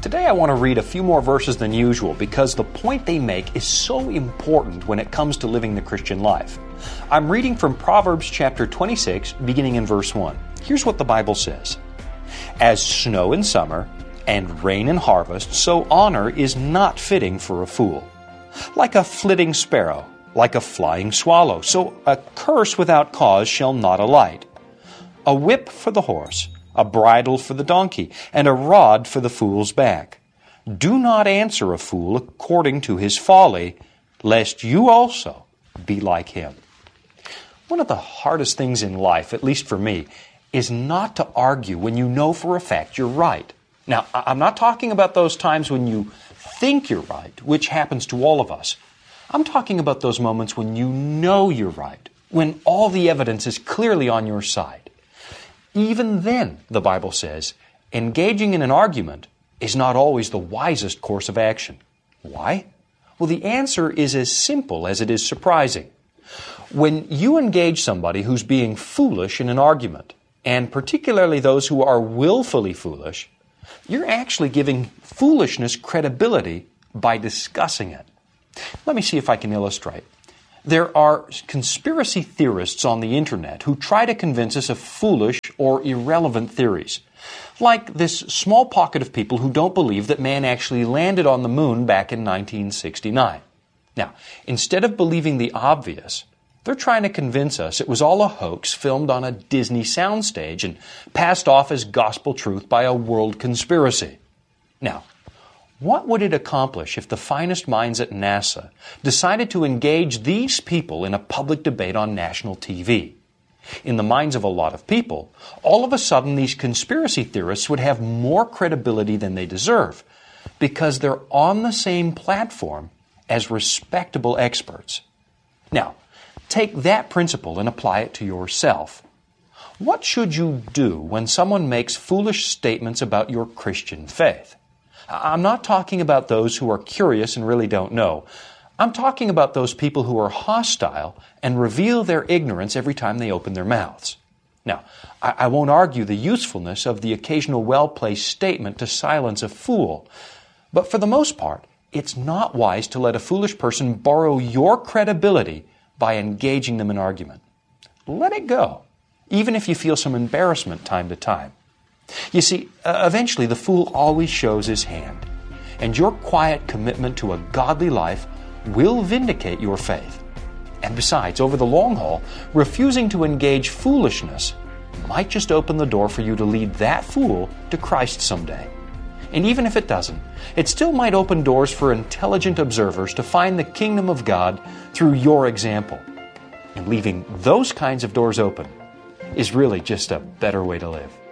Today I want to read a few more verses than usual because the point they make is so important when it comes to living the Christian life. I'm reading from Proverbs chapter 26, beginning in verse 1. Here's what the Bible says. As snow in summer and rain in harvest, so honor is not fitting for a fool. Like a flitting sparrow, like a flying swallow, so a curse without cause shall not alight. A whip for the horse, a bridle for the donkey, and a rod for the fool's back. Do not answer a fool according to his folly, lest you also be like him. One of the hardest things in life, at least for me, is not to argue when you know for a fact you're right. Now, I'm not talking about those times when you think you're right, which happens to all of us. I'm talking about those moments when you know you're right, when all the evidence is clearly on your side. Even then, the Bible says, engaging in an argument is not always the wisest course of action. Why? Well, the answer is as simple as it is surprising. When you engage somebody who's being foolish in an argument, and particularly those who are willfully foolish, you're actually giving foolishness credibility by discussing it. Let me see if I can illustrate. There are conspiracy theorists on the internet who try to convince us of foolish or irrelevant theories. Like this small pocket of people who don't believe that man actually landed on the moon back in 1969. Now, instead of believing the obvious, they're trying to convince us it was all a hoax filmed on a Disney soundstage and passed off as gospel truth by a world conspiracy. Now, what would it accomplish if the finest minds at NASA decided to engage these people in a public debate on national TV? In the minds of a lot of people, all of a sudden these conspiracy theorists would have more credibility than they deserve because they're on the same platform as respectable experts. Now, take that principle and apply it to yourself. What should you do when someone makes foolish statements about your Christian faith? I'm not talking about those who are curious and really don't know. I'm talking about those people who are hostile and reveal their ignorance every time they open their mouths. Now, I won't argue the usefulness of the occasional well-placed statement to silence a fool, but for the most part, it's not wise to let a foolish person borrow your credibility by engaging them in argument. Let it go, even if you feel some embarrassment time to time. You see, eventually the fool always shows his hand, and your quiet commitment to a godly life will vindicate your faith. And besides, over the long haul, refusing to engage foolishness might just open the door for you to lead that fool to Christ someday. And even if it doesn't, it still might open doors for intelligent observers to find the kingdom of God through your example. And leaving those kinds of doors open is really just a better way to live.